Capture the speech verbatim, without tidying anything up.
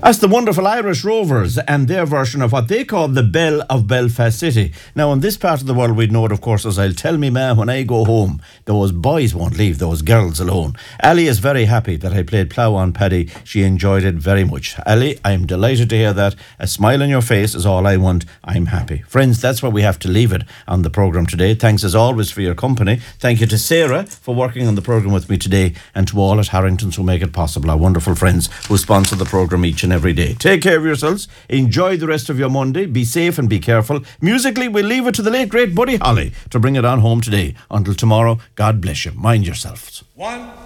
That's the wonderful Irish Rovers and their version of what they call the Belle of Belfast City. Now, in this part of the world, we'd know it, of course, as I'll tell me ma when I go home. Those boys won't leave those girls alone. Ali is very happy that I played Plough on Paddy. She enjoyed it very much. Ali, I'm delighted to hear that. A smile on your face is all I want. I'm happy. Friends, that's where we have to leave it on the programme today. Thanks as always for your company. Thank you to Sarah for working on the programme with me today, and to all at Harrington's who make it possible, our wonderful friends who sponsor the programme each and every day. Take care of yourselves. Enjoy the rest of your Monday. Be safe and be careful. Musically, we'll leave it to the late, great Buddy Holly to bring it on home today. Until tomorrow, God bless you. Mind yourselves. One.